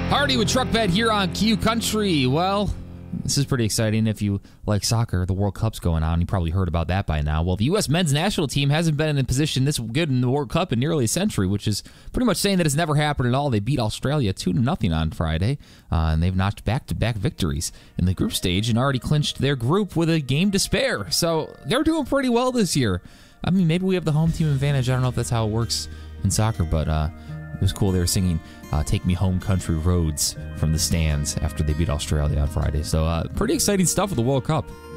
Hardy with Truck Bed here on Q Country. Well, this is pretty exciting if you like soccer. The World Cup's going on. You probably heard about that by now. Well, the U.S. men's national team hasn't been in a position this good in the World Cup in nearly a century, which is pretty much saying that it's never happened at all. They beat Australia 2-0 on Friday, and they've notched back-to-back victories in the group stage and already clinched their group with a game to spare. So they're doing pretty well this year. I mean, maybe we have the home team advantage. I don't know if that's how it works in soccer, but it was cool. They were singing Take Me Home Country Roads from the stands after they beat Australia on Friday. So pretty exciting stuff with the World Cup.